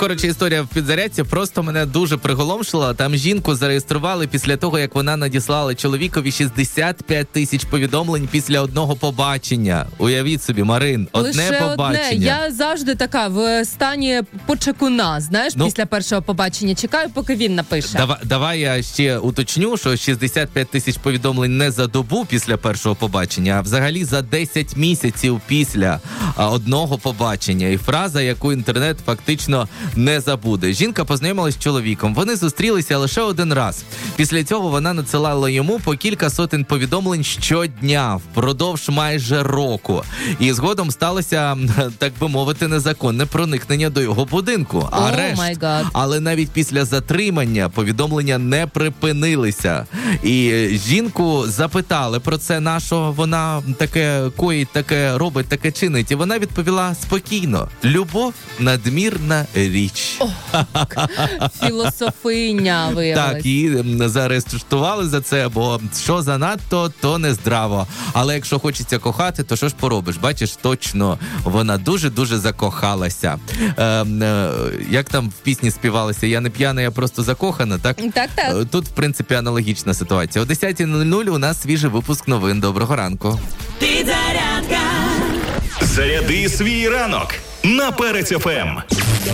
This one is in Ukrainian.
коротше, історія в підзарядці просто мене дуже приголомшила. Там жінку зареєстрували після того, як вона надіслала чоловікові 65 тисяч повідомлень після одного побачення. Уявіть собі, Марин, одне побачення. Одне. Я завжди така в стані почекуна, знаєш, після першого побачення. Чекаю, поки він напише. Давай я ще уточню, що 65 тисяч повідомлень не за добу після першого побачення, а взагалі за 10 місяців після одного побачення. І фраза, яку інтернет фактично не забуде. Жінка познайомилась з чоловіком. Вони зустрілися лише один раз. Після цього вона надсилала йому по кілька сотень повідомлень щодня впродовж майже року. І згодом сталося, так би мовити, незаконне проникнення до його будинку. Арешт. Але навіть після затримання повідомлення не припинилися. І жінку запитали про це, на що вона таке коїть, таке робить, таке чинить. І вона відповіла спокійно. Любов – надмірна річ. Філософиня виявилась. Так, її заарештували за це, бо що занадто, то не здраво. Але якщо хочеться кохати, то що ж поробиш? Бачиш, точно вона дуже-дуже закохалася. Як там в пісні співалося? Я не п'яна, я просто закохана, так? Так. Тут, в принципі, аналогічна ситуація. О 10:00 у нас свіжий випуск новин. Доброго ранку. Підзарядка. Заряди свій ранок на Перець ФМ.